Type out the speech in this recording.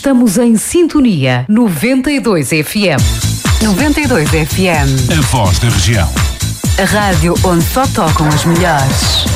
Estamos em sintonia 92 FM. 92 FM. A voz da região. A rádio onde só tocam as melhores.